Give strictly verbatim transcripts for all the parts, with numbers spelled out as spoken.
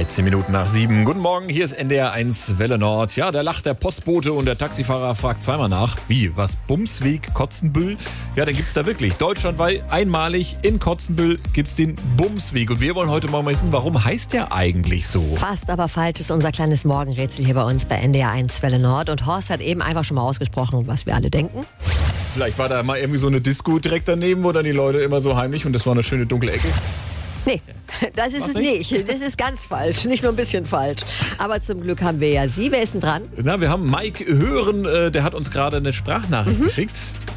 dreizehn Minuten nach sieben. Guten Morgen, hier ist N D R eins Welle Nord. Ja, da lacht der Postbote und der Taxifahrer fragt zweimal nach. Wie, was, Bumsweg Kotzenbüll? Ja, den gibt's da wirklich. Deutschlandweit einmalig in Kotzenbüll gibt's den Bumsweg. Und wir wollen heute mal wissen, warum heißt der eigentlich so? Fast aber falsch ist unser kleines Morgenrätsel hier bei uns bei N D R eins Welle Nord. Und Horst hat eben einfach schon mal ausgesprochen, was wir alle denken. Vielleicht war da mal irgendwie so eine Disco direkt daneben, wo dann die Leute immer so heimlich und das war eine schöne dunkle Ecke. Nee, das ist Was es nicht? nicht. Das ist ganz falsch, nicht nur ein bisschen falsch. Aber zum Glück haben wir ja Sie. Wer ist denn dran? Na, wir haben Mike Hören, äh, der hat uns gerade eine Sprachnachricht mhm. geschickt.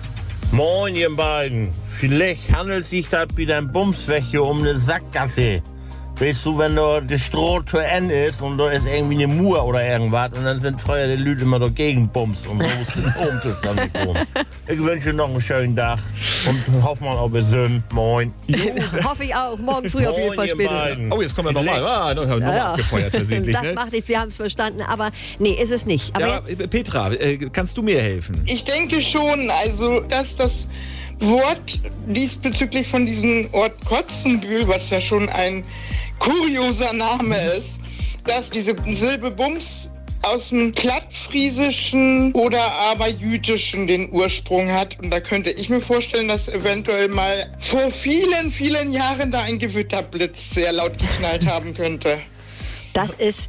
Moin, ihr beiden. Vielleicht handelt sich das bei deinem Bumsweg hier um eine Sackgasse. Weißt du, wenn da das Stroh zu Ende ist und da ist irgendwie eine Mur oder irgendwas und dann sind früher die Leute immer dagegen bums und so ist ein Umzustand gekommen. Ich wünsche noch einen schönen Tag und hoffe mal auf Gesund. Moin. Hoffe ich auch. Morgen früh auf jeden Fall spätestens. Oh, jetzt kommen wir nochmal. Ah, noch, noch ja, ja. abgefeuert versehentlich. Das ne? macht nichts, wir haben es verstanden. Aber nee, ist es nicht. Aber ja, jetzt... Petra, äh, kannst du mir helfen? Ich denke schon, also dass das Wort diesbezüglich von diesem Ort Kotzenbühl, was ja schon ein kurioser Name ist, dass diese Silbe Bums aus dem Plattfriesischen oder aber Jüdischen den Ursprung hat. Und da könnte ich mir vorstellen, dass eventuell mal vor vielen, vielen Jahren da ein Gewitterblitz sehr laut geknallt haben könnte. Das ist...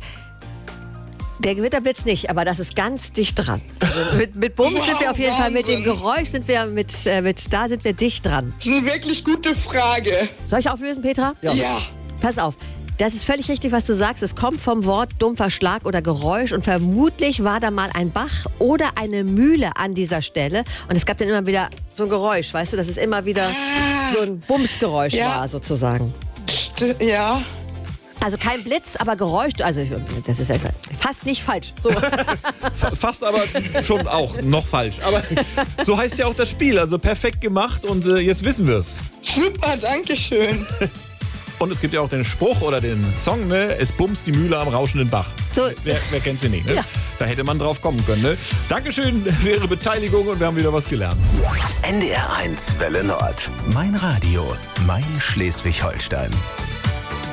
Der Gewitterblitz nicht, aber das ist ganz dicht dran. Also mit, mit Bums wow, sind wir auf jeden Wahnsinn. Fall, mit dem Geräusch sind wir, mit, äh, mit da sind wir dicht dran. Das ist eine wirklich gute Frage. Soll ich auflösen, Petra? Ja. ja. Pass auf, das ist völlig richtig, was du sagst. Es kommt vom Wort dumpfer Schlag oder Geräusch und vermutlich war da mal ein Bach oder eine Mühle an dieser Stelle und es gab dann immer wieder so ein Geräusch, weißt du, dass es immer wieder ah. so ein Bumsgeräusch ja. war sozusagen. St- ja. Also kein Blitz, aber Geräusch. Also das ist fast nicht falsch. So. Fast aber schon auch noch falsch. Aber so heißt ja auch das Spiel. Also perfekt gemacht und äh, jetzt wissen wir es. Super, danke schön. Und es gibt ja auch den Spruch oder den Song, ne? Es bumst die Mühle am rauschenden Bach. So. Wer, wer kennt sie nicht, ne? Ja. Da hätte man drauf kommen können, ne? Dankeschön für Ihre Beteiligung und wir haben wieder was gelernt. N D R eins Welle Nord. Mein Radio. Mein Schleswig-Holstein.